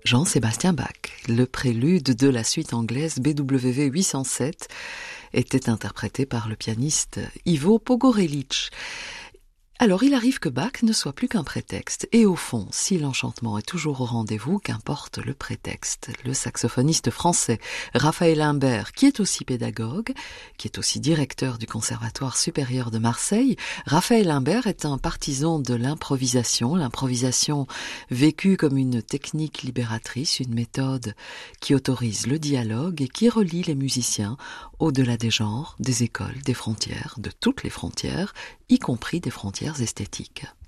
Jean-Sébastien Bach. Le prélude de la suite anglaise BWV 807 était interprété par le pianiste Ivo Pogorelic. Alors il arrive que Bach ne soit plus qu'un prétexte, et au fond, si l'enchantement est toujours au rendez-vous, qu'importe le prétexte. Le saxophoniste français Raphaël Imbert, qui est aussi pédagogue, qui est aussi directeur du Conservatoire supérieur de Marseille, Raphaël Imbert est un partisan de l'improvisation vécue comme une technique libératrice, une méthode qui autorise le dialogue et qui relie les musiciens au-delà des genres, des écoles, des frontières, de toutes les frontières, y compris des frontières esthétiques.